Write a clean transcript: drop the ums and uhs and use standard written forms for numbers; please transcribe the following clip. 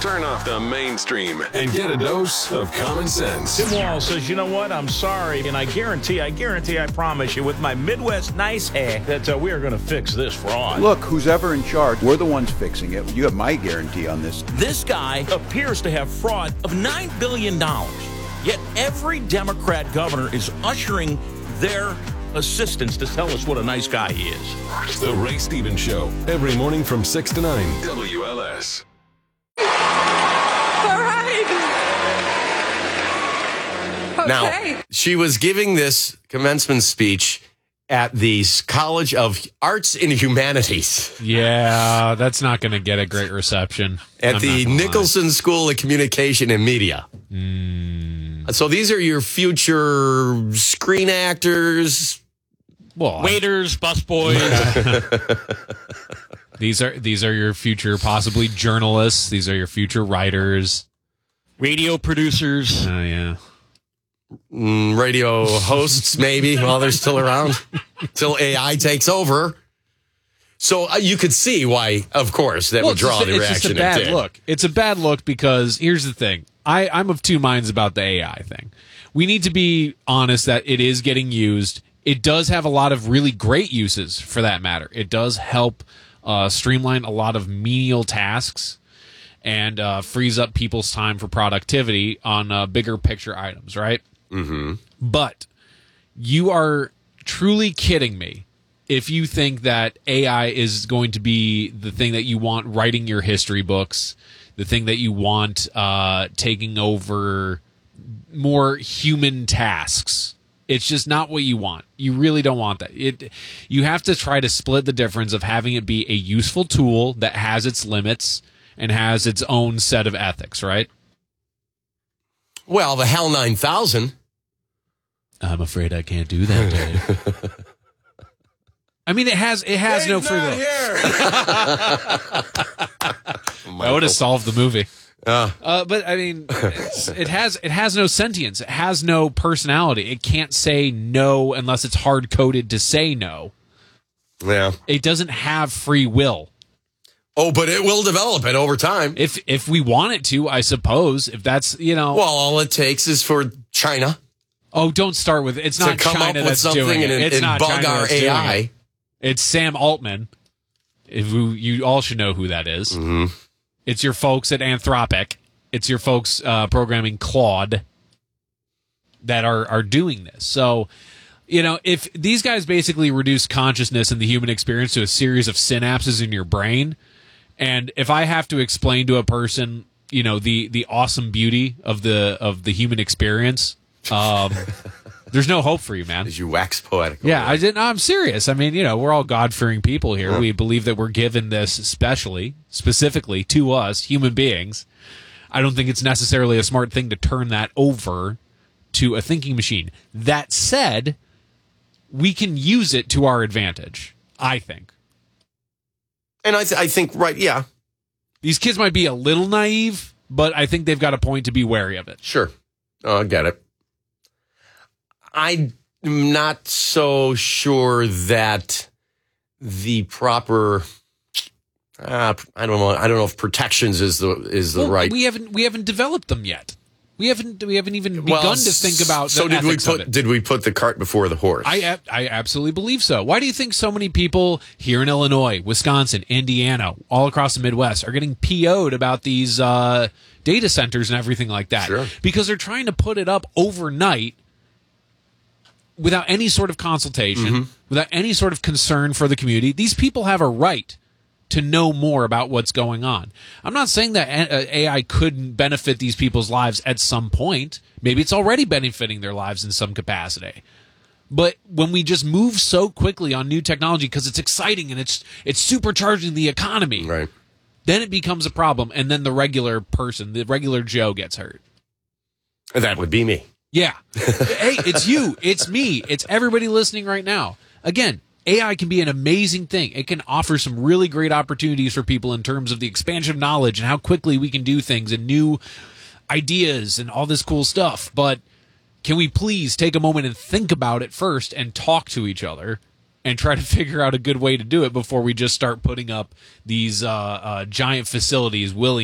Turn off the mainstream and get a dose of common sense. Tim Wall says, you know what? I'm sorry. And I guarantee, I promise you, with my Midwest nice hair, that we are going to fix this fraud. Look, who's ever in charge, we're the ones fixing it. You have my guarantee on this. This guy appears to have fraud of $9 billion. Yet every Democrat governor is ushering their assistants to tell us what a nice guy he is. The Ray Stevens Show, every morning from 6 to 9. WLS. All right. Okay. Now, she was giving this commencement speech at the College of Arts and Humanities. Yeah, that's not going to get a great reception. At the Nicholson School of Communication and Media. So these are your future screen actors. Well, waiters, busboys. These are your future possibly journalists. These are your future writers. Radio producers. Oh, yeah. Radio hosts, maybe, while they're still around, till AI takes over. So you could see why, of course, that would draw the reaction. It's just a bad look. It's a bad look because here's the thing. I'm of two minds about the AI thing. We need to be honest that it is getting used. It does have a lot of really great uses, for that matter. It does help streamline a lot of menial tasks and frees up people's time for productivity on bigger picture items, right? Mm-hmm. But you are truly kidding me if you think that AI is going to be the thing that you want writing your history books, the thing that you want taking over more human tasks. It's just not what you want. You really don't want that. You have to try to split the difference of having it be a useful tool that has its limits and has its own set of ethics, right? Well, the HAL 9000. I'm afraid I can't do that, Dave. I mean, it has no free will. That would have solved the movie. But I mean, it has no sentience. It has no personality. It can't say no unless it's hard coded to say no. Yeah, it doesn't have free will. Oh, but it will develop it over time if we want it to, I suppose. If that's Well, all it takes is for China. Oh, don't start with it. It's not China that's doing it. It's not bug China our that's AI. Doing it. It's Sam Altman. You all should know who that is. Mm-hmm. It's your folks at Anthropic. It's your folks programming Claude that are doing this. So, if these guys basically reduce consciousness and the human experience to a series of synapses in your brain, and if I have to explain to a person, the awesome beauty of the human experience, there's no hope for you, man. As you wax poetic. Yeah, I'm serious. I mean, we're all God-fearing people here. Yeah. We believe that we're given this specifically to us, human beings. I don't think it's necessarily a smart thing to turn that over to a thinking machine. That said, we can use it to our advantage, I think. And I think, right, yeah. These kids might be a little naive, but I think they've got a point to be wary of it. Sure. Oh, I get it. I'm not so sure that the proper I don't know if protections is the right. We haven't developed them yet. We haven't even begun to think about. So did we put the cart before the horse? I absolutely believe so. Why do you think so many people here in Illinois, Wisconsin, Indiana, all across the Midwest are getting PO'd about these data centers and everything like that? Sure. Because they're trying to put it up overnight without any sort of consultation, without any sort of concern for the community. These people have a right to know more about what's going on. I'm not saying that AI couldn't benefit these people's lives at some point. Maybe it's already benefiting their lives in some capacity. But when we just move so quickly on new technology because it's exciting and it's supercharging the economy, right, then it becomes a problem, and then the regular person, the regular Joe, gets hurt. That would be me. Yeah. Hey, it's you. It's me. It's everybody listening right now. Again, AI can be an amazing thing. It can offer some really great opportunities for people in terms of the expansion of knowledge and how quickly we can do things and new ideas and all this cool stuff. But can we please take a moment and think about it first and talk to each other and try to figure out a good way to do it before we just start putting up these giant facilities willy